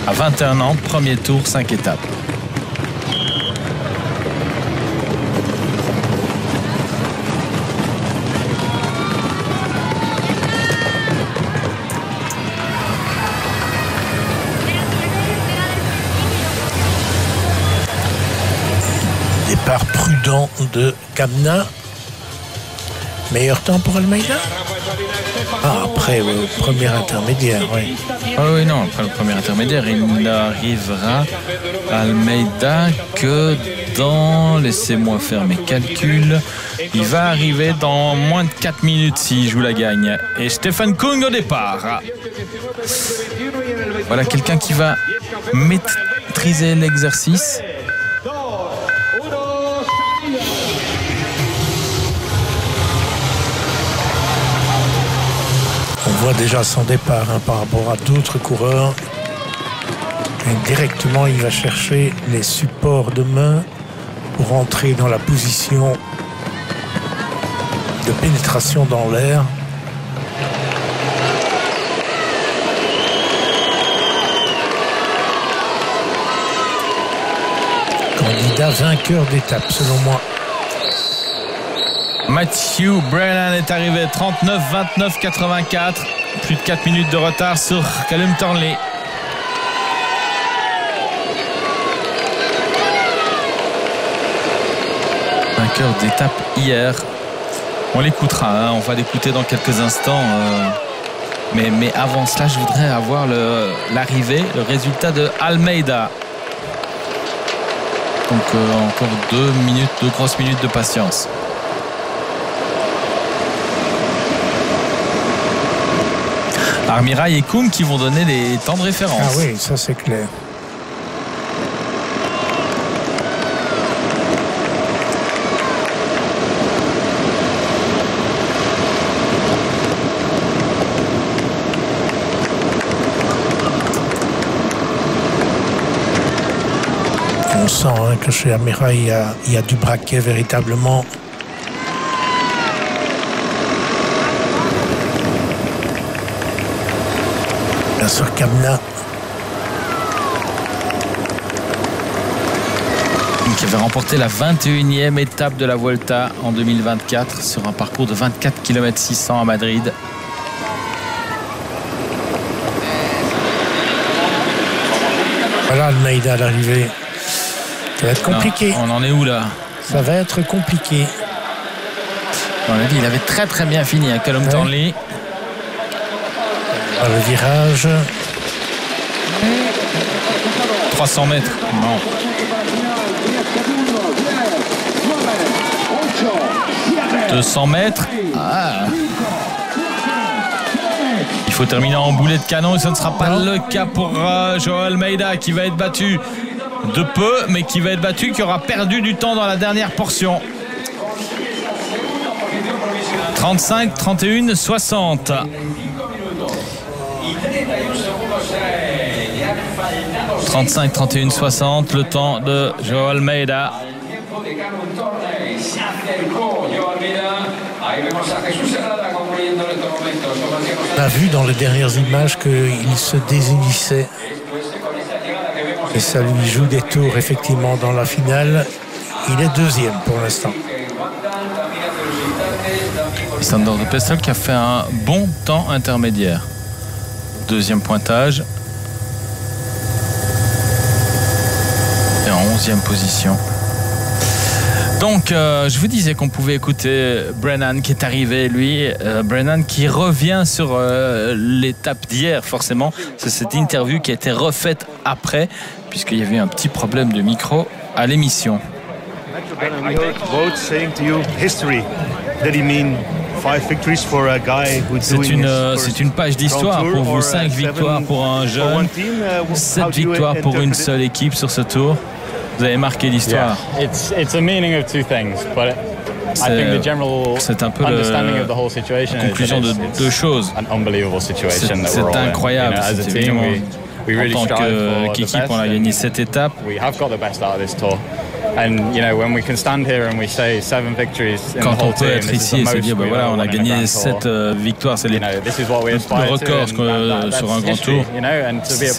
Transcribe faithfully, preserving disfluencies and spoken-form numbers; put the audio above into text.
À vingt et un ans, premier tour, cinq étapes. Départ prudent de Kamna. Meilleur temps pour Almeida? Ah, après le premier intermédiaire, oui. Ah oui, non, après le premier intermédiaire, il n'arrivera Almeida que dans, laissez-moi faire mes calculs, il va arriver dans moins de quatre minutes s'il joue la gagne. Et Stefan Kung au départ. Voilà quelqu'un qui va maîtriser l'exercice. On voit déjà son départ hein, par rapport à d'autres coureurs. Et directement, il va chercher les supports de main pour entrer dans la position de pénétration dans l'air. Candidat vainqueur d'étape, selon moi. Matthew Brennan est arrivé trente-neuf vingt-neuf quatre-vingt-quatre. Plus de quatre minutes de retard sur Callum Thornley. Vainqueur d'étape hier. On l'écoutera, hein, on va l'écouter dans quelques instants. Euh, mais, mais avant cela, je voudrais avoir le, l'arrivée, le résultat de Almeida. Donc euh, encore deux minutes, deux grosses minutes de patience. Armirail et Kung qui vont donner les temps de référence. Ah oui, ça c'est clair. On sent hein, que chez Armirail, il y a, il y a du braquet véritablement. Sur Kamna qui avait remporté la vingt et unième étape de la Vuelta en deux mille vingt-quatre sur un parcours de vingt-quatre kilomètres six cents à Madrid. Voilà Almeida à l'arrivée. Ça va être compliqué. Non, on en est où là? Ça va être compliqué. On a dit, il avait très très bien fini à Callum Thornley. Le virage. trois cents mètres. Non. deux cents mètres. Ah. Il faut terminer en boulet de canon et ce ne sera pas le cas pour euh, Joao Almeida qui va être battu de peu, mais qui va être battu, qui aura perdu du temps dans la dernière portion. trente-cinq, trente et un, soixante. trente-cinq, trente et un, soixante, le temps de Joao Almeida. On a vu dans les dernières images qu'il se désunissait. Et ça lui joue des tours effectivement dans la finale. Il est deuxième pour l'instant. Sander de Pestel qui a fait un bon temps intermédiaire. Deuxième pointage. Et en onzième position. Donc, euh, je vous disais qu'on pouvait écouter Brennan qui est arrivé, lui. Euh, Brennan qui revient sur euh, l'étape d'hier, forcément. C'est cette interview qui a été refaite après, puisqu'il y avait un petit problème de micro à l'émission. C'est une, euh, c'est une page d'histoire pour vous. Cinq victoires pour un jeune, sept victoires pour une seule équipe sur ce tour. Vous avez marqué l'histoire. Yeah. It's, it's a meaning of two things, but I think the general c'est un peu understanding of the whole situation la conclusion de deux choses. An unbelievable situation c'est, that c'est we're all incroyable. In. You know, as a c'est team, we, we really en tant que, qu'équipe, on a gagné cette étape. We have got the best out of this tour. And you know, when we can stand here and we say seven victories in Quand the whole on peut team, être ici et se dire, ben voilà, on a gagné sept euh, victoires, c'est les, you know, this is what we le aspire record to, and that, that, sur un grand history, tour. You know, and to be a